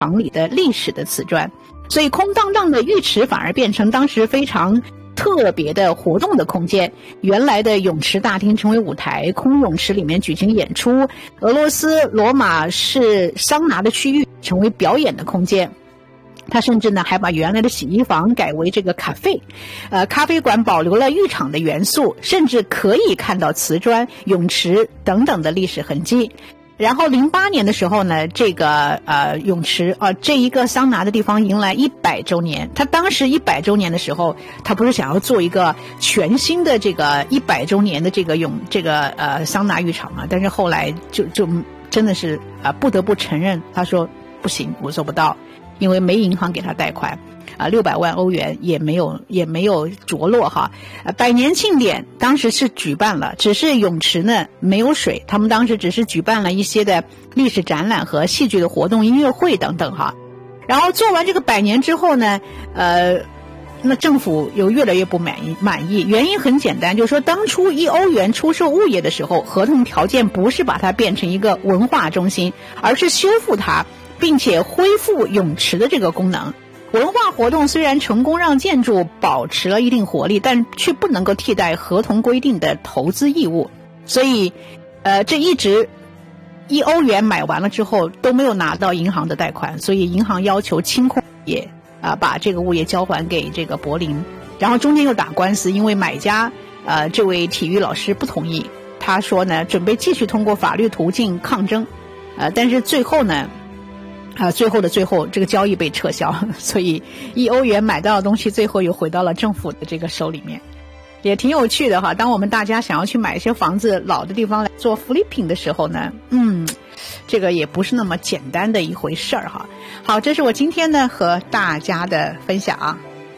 场里的历史的瓷砖，所以空荡荡的浴池反而变成当时非常特别的活动的空间。原来的泳池大厅成为舞台，空泳池里面举行演出，俄罗斯罗马式桑拿的区域成为表演的空间。他甚至呢还把原来的洗衣房改为这个咖啡，咖啡馆保留了浴场的元素，甚至可以看到瓷砖、泳池等等的历史痕迹。然后08年的时候呢，这个泳池这一个桑拿的地方迎来100周年。他当时100周年的时候，他不是想要做一个全新的这个100周年的这个桑拿浴场嘛？但是后来就真的是不得不承认，他说不行，我做不到，因为没银行给他贷款。600万欧元也没有着落哈。100年庆典当时是举办了，只是泳池呢没有水，他们当时只是举办了一些的历史展览和戏剧的活动、音乐会等等哈。然后做完这个100年之后呢，那政府又越来越不满意，原因很简单，就是说当初1欧元出售物业的时候，合同条件不是把它变成一个文化中心，而是修复它，并且恢复泳池的这个功能。文化活动虽然成功让建筑保持了一定活力，但却不能够替代合同规定的投资义务，所以这一直1欧元买完了之后都没有拿到银行的贷款，所以银行要求清空物业，把这个物业交还给这个柏林。然后中间又打官司，因为买家这位体育老师不同意，他说呢准备继续通过法律途径抗争，但是最后呢最后的最后，这个交易被撤销，所以1欧元买到的东西最后又回到了政府的这个手里面，也挺有趣的哈。当我们大家想要去买一些房子老的地方来做 flipping 的时候呢，这个也不是那么简单的一回事儿哈。好，这是我今天呢和大家的分享。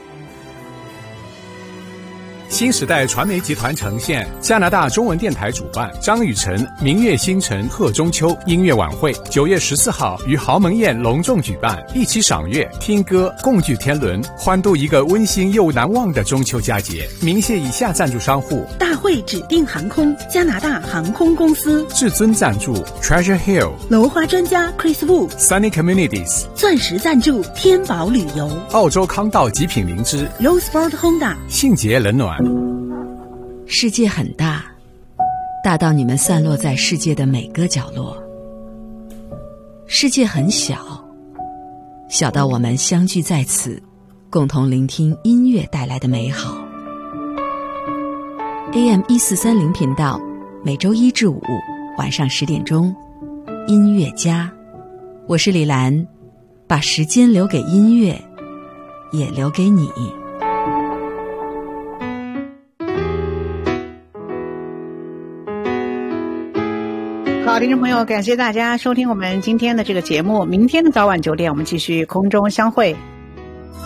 新时代传媒集团呈现，加拿大中文电台主办，张雨晨明月星辰贺中秋音乐晚会，9月14号于豪门宴隆重举办，一起赏月、听歌、共聚天伦，欢度一个温馨又难忘的中秋佳节。鸣谢以下赞助商户： 大会指定航空、加拿大航空公司； 至尊赞助 Treasure Hill； 楼花专家 Chris Wu； Sunny Communities； 钻石赞助天宝旅游； 澳洲康道极品灵芝； Rosebud Honda； 信捷冷暖。 世界很大，大到你们散落在世界的每个角落；世界很小，小到我们相聚在此，共同聆听音乐带来的美好。AM1430频道，每周1至5晚上10点钟，音乐家，我是李兰，把时间留给音乐，也留给你。 好，听众朋友，感谢大家收听我们今天的这个节目。明天的早晚9点，我们继续空中相会。